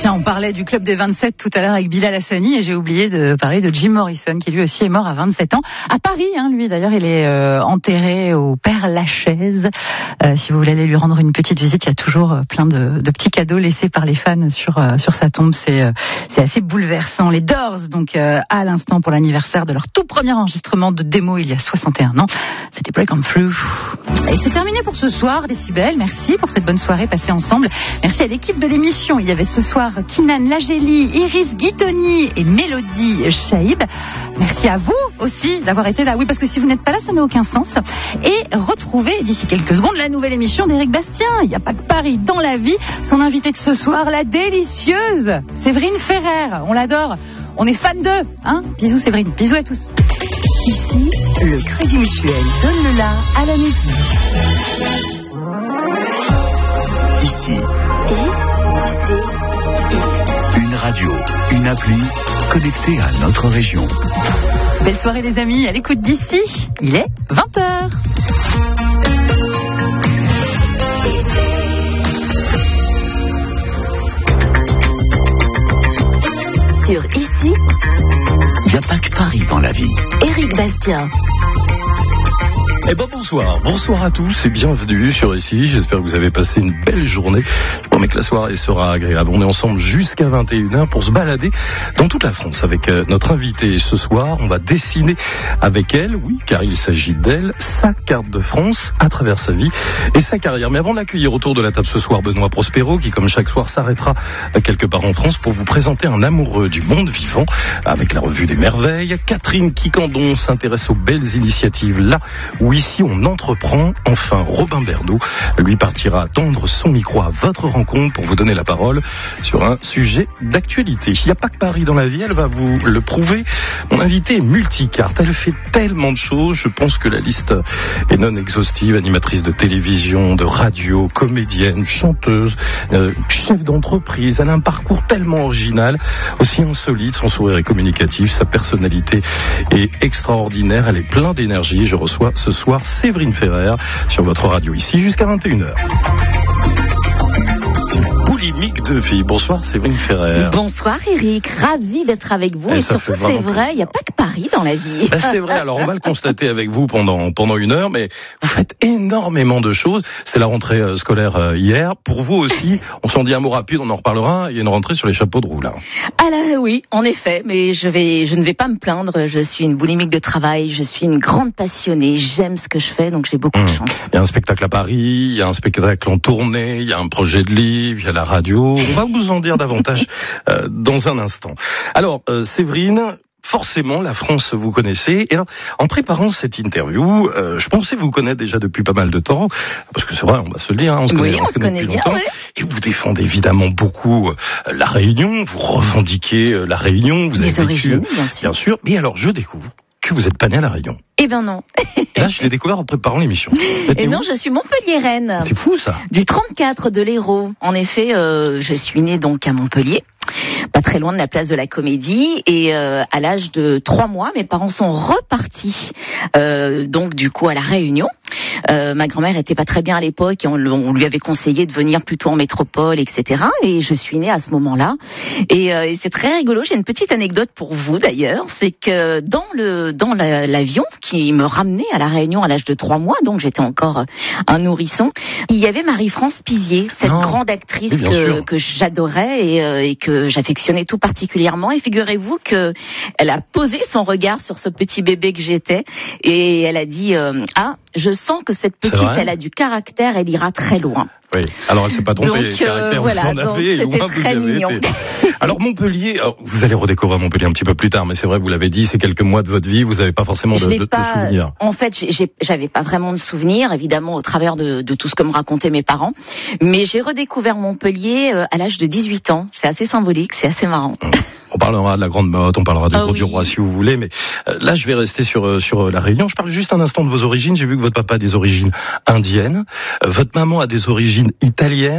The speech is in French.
Tiens, on parlait du Club des 27 tout à l'heure avec Bilal Hassani et j'ai oublié de parler de Jim Morrison qui lui aussi est mort à 27 ans. À Paris, lui d'ailleurs, il est enterré au Père-Lachaise. Si vous voulez aller lui rendre une petite visite, il y a toujours plein de petits cadeaux laissés par les fans sur sa tombe. C'est assez bouleversant. Les Doors, donc à l'instant pour l'anniversaire de leur tout premier enregistrement de démo il y a 61 ans. C'était Break On Through. Et c'est terminé pour ce soir, Décibel. Merci pour cette bonne soirée passée ensemble. Merci à l'équipe de l'émission. Il y avait ce soir Kinan Lageli, Iris Guitoni et Mélodie Chaïb. Merci à vous aussi d'avoir été là. Oui, parce que si vous n'êtes pas là, ça n'a aucun sens. Et retrouvez d'ici quelques secondes la nouvelle émission d'Éric Bastien. Il n'y a pas que Paris dans la vie. Son invité de ce soir, la délicieuse Séverine Ferrer. On l'adore. On est fan d'eux. Bisous Séverine. Bisous à tous. Ici, le Crédit Mutuel donne le la à la musique. Ici. Une radio, une appli connectée à notre région. Belle soirée les amis, à l'écoute d'ici. Il est 20h. Sur Ici, il n'y a pas que Paris dans la vie. Éric Bastien. Eh ben bonsoir à tous et bienvenue sur Ici. J'espère que vous avez passé une belle journée. Je promets que la soirée sera agréable. On est ensemble jusqu'à 21h pour se balader dans toute la France avec notre invitée. Ce soir, on va dessiner avec elle, oui, car il s'agit d'elle, sa carte de France à travers sa vie et sa carrière. Mais avant de l'accueillir autour de la table ce soir, Benoît Prospero, qui comme chaque soir s'arrêtera quelque part en France pour vous présenter un amoureux du monde vivant avec la revue des merveilles. Catherine Quicandon s'intéresse aux belles initiatives là où ici on entreprend. Enfin, Robin Bernaud lui partira tendre son micro à votre rencontre pour vous donner la parole sur un sujet d'actualité. Il n'y a pas que Paris dans la vie, elle va vous le prouver. Mon invitée est multicarte, elle fait tellement de choses, je pense que la liste est non exhaustive. Animatrice de télévision, de radio, comédienne, chanteuse, chef d'entreprise. Elle a un parcours tellement original, aussi insolite, son sourire est communicatif, sa personnalité est extraordinaire, elle est pleine d'énergie. Je reçois ce soir Séverine Ferrer sur votre radio Ici jusqu'à 21h. Boulimique de vie. Bonsoir Séverine Ferrer. Bonsoir Eric, ravi d'être avec vous et surtout c'est vrai, il n'y a pas que Paris dans la vie. C'est vrai, alors on va le constater avec vous pendant une heure, mais vous faites énormément de choses. C'est la rentrée scolaire hier. Pour vous aussi, on s'en dit un mot rapide, on en reparlera. Il y a une rentrée sur les chapeaux de roue là. Ah là oui, en effet, mais je ne vais pas me plaindre. Je suis une boulimique de travail, je suis une grande passionnée, j'aime ce que je fais, donc j'ai beaucoup de chance. Il y a un spectacle à Paris, il y a un spectacle en tournée, il y a un projet de livre, il y a la radio. On va vous en dire davantage dans un instant. Alors, Séverine, forcément, la France, vous connaissez. Et alors, en préparant cette interview, je pensais vous connaître déjà depuis pas mal de temps, parce que c'est vrai, on va se le dire, on se connaît depuis bien, longtemps. Ouais. Et vous défendez évidemment beaucoup la Réunion, vous revendiquez la Réunion, vous avez origines, vécu, bien sûr. Mais alors, je découvre que vous n'êtes pas né à la Réunion. Eh ben non. Et là, je l'ai découvert en préparant l'émission. Et non, je suis Montpelliéraine. C'est fou, ça. Du 34 de l'Hérault. En effet, je suis née donc à Montpellier, pas très loin de la place de la Comédie. Et à l'âge de 3 mois, mes parents sont repartis donc du coup à la Réunion. Ma grand-mère était pas très bien à l'époque et on lui avait conseillé de venir plutôt en métropole, etc. Et je suis née à ce moment-là. Et c'est très rigolo. J'ai une petite anecdote pour vous d'ailleurs, c'est que dans l'avion qui me ramenait à la Réunion à l'âge de 3 mois, donc j'étais encore un nourrisson, il y avait Marie-France Pizier, cette grande actrice que j'adorais et que j'affectionnais tout particulièrement. Et figurez-vous que elle a posé son regard sur ce petit bébé que j'étais et elle a dit je sens que cette petite, elle a du caractère, elle ira très loin. Oui, alors elle s'est pas trompée, donc, caractère voilà, vous en avez, c'était loin très vous y mignon. avez été. Alors Montpellier, vous allez redécouvrir Montpellier un petit peu plus tard, mais c'est vrai, vous l'avez dit, c'est quelques mois de votre vie, vous n'avez pas forcément de souvenirs. En fait, j'avais pas vraiment de souvenirs, évidemment, au travers de tout ce que me racontaient mes parents, mais j'ai redécouvert Montpellier à l'âge de 18 ans. C'est assez symbolique, c'est assez marrant. On parlera de la Grande Motte, on parlera du Gros du Roi si vous voulez, mais là je vais rester sur la Réunion. Je parle juste un instant de vos origines. J'ai vu que votre papa a des origines indiennes, votre maman a des origines italiennes.